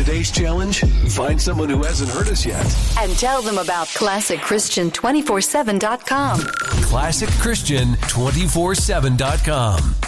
today's challenge? Find someone who hasn't heard us yet. And tell them about ClassicChristian247.com. ClassicChristian247.com.